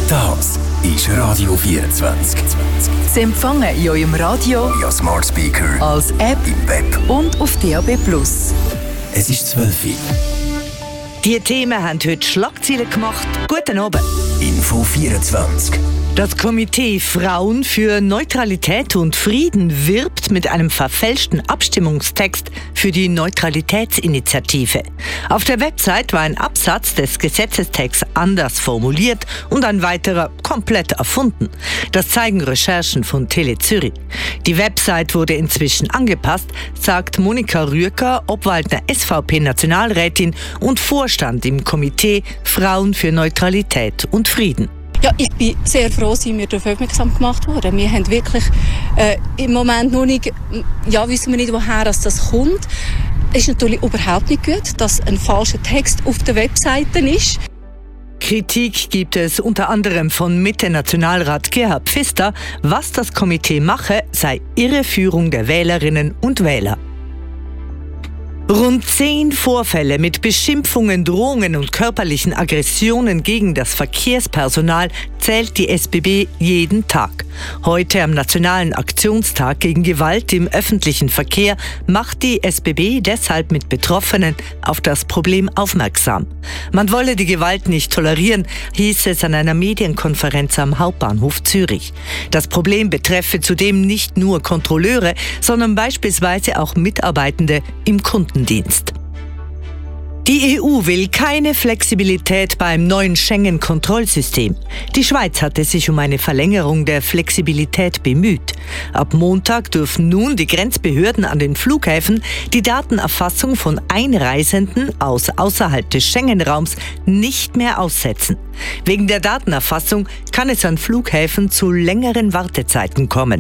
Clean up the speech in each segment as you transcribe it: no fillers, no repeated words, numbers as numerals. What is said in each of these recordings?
Das ist Radio 24. Sie empfangen in eurem Radio, via Smart Speaker, als App im Web und auf DAB+. Es ist 12 Uhr. Die Themen haben heute Schlagzeilen gemacht. Guten Abend. Info 24. Das Komitee Frauen für Neutralität und Frieden wirbt mit einem verfälschten Abstimmungstext für die Neutralitätsinitiative. Auf der Website war ein Absatz des Gesetzestexts anders formuliert und ein weiterer komplett erfunden. Das zeigen Recherchen von Tele Zürich. Die Website wurde inzwischen angepasst, sagt Monika Rüeker, Obwaldner SVP-Nationalrätin und Vorstand im Komitee Frauen für Neutralität und Frieden. Ja, ich bin sehr froh, dass wir darauf aufmerksam gemacht wurden. Wir haben wirklich im Moment noch nicht, wissen wir nicht, woher das kommt. Es ist natürlich überhaupt nicht gut, dass ein falscher Text auf der Webseite ist. Kritik gibt es unter anderem von Mitte-Nationalrat Gerhard Pfister. Was das Komitee mache, sei Irreführung der Wählerinnen und Wähler. Rund 10 Vorfälle mit Beschimpfungen, Drohungen und körperlichen Aggressionen gegen das Verkehrspersonal zählt die SBB jeden Tag. Heute am Nationalen Aktionstag gegen Gewalt im öffentlichen Verkehr macht die SBB deshalb mit Betroffenen auf das Problem aufmerksam. Man wolle die Gewalt nicht tolerieren, hieß es an einer Medienkonferenz am Hauptbahnhof Zürich. Das Problem betreffe zudem nicht nur Kontrolleure, sondern beispielsweise auch Mitarbeitende im Kundendienst. Die EU will keine Flexibilität beim neuen Schengen-Kontrollsystem. Die Schweiz hatte sich um eine Verlängerung der Flexibilität bemüht. Ab Montag dürfen nun die Grenzbehörden an den Flughäfen die Datenerfassung von Einreisenden aus außerhalb des Schengen-Raums nicht mehr aussetzen. Wegen der Datenerfassung kann es an Flughäfen zu längeren Wartezeiten kommen.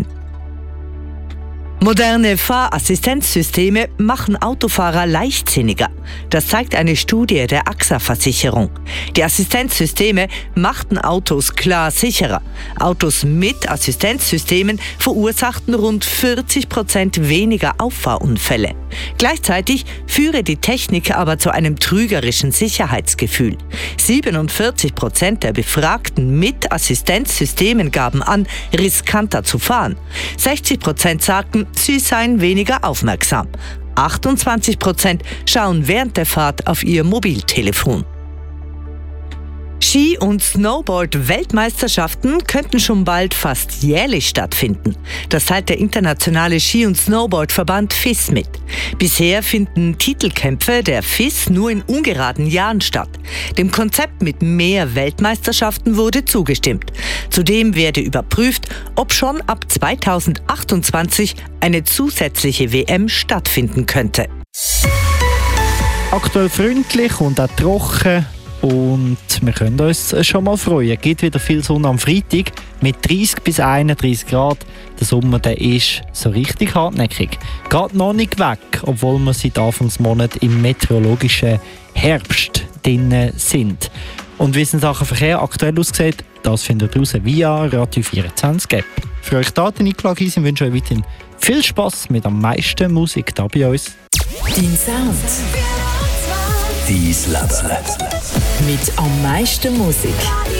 Moderne Fahrassistenzsysteme machen Autofahrer leichtsinniger. Das zeigt eine Studie der AXA-Versicherung. Die Assistenzsysteme machten Autos klar sicherer. Autos mit Assistenzsystemen verursachten rund 40% weniger Auffahrunfälle. Gleichzeitig führe die Technik aber zu einem trügerischen Sicherheitsgefühl. 47% der Befragten mit Assistenzsystemen gaben an, riskanter zu fahren. 60% sagten, sie seien weniger aufmerksam. 28% schauen während der Fahrt auf ihr Mobiltelefon. Ski- und Snowboard-Weltmeisterschaften könnten schon bald fast jährlich stattfinden. Das teilt der internationale Ski- und Snowboard-Verband FIS mit. Bisher finden Titelkämpfe der FIS nur in ungeraden Jahren statt. Dem Konzept mit mehr Weltmeisterschaften wurde zugestimmt. Zudem werde überprüft, ob schon ab 2028 eine zusätzliche WM stattfinden könnte. Aktuell freundlich und auch trocken. Und wir können uns schon mal freuen. Es gibt wieder viel Sonne am Freitag mit 30 bis 31 Grad. Der Sommer der ist so richtig hartnäckig. Geht noch nicht weg, obwohl wir seit Anfangsmonat im meteorologischen Herbst drin sind. Und wie es in Sachen Verkehr aktuell aussieht, das findet ihr raus via Radio 24 App. Für euch da, Nicola Gysi, wünsche euch weiterhin viel Spass mit am meisten Musik da bei uns. Dein Sound. Dein Leben. Mit am meisten Musik.